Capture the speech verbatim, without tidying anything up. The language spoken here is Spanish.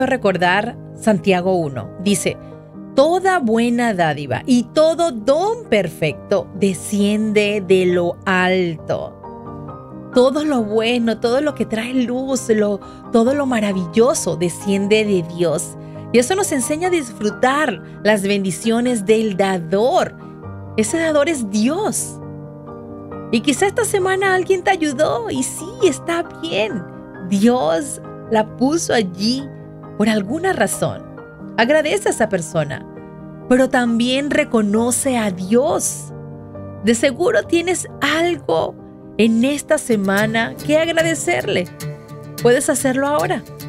recordar Santiago uno. Dice, toda buena dádiva y todo don perfecto desciende de lo alto. Todo lo bueno, todo lo que trae luz, lo, todo lo maravilloso desciende de Dios. Y eso nos enseña a disfrutar las bendiciones del dador. Ese dador es Dios. Y quizá esta semana alguien te ayudó y sí, está bien. Dios la puso allí por alguna razón. Agradece a esa persona, pero también reconoce a Dios. De seguro tienes algo en esta semana que agradecerle. Puedes hacerlo ahora.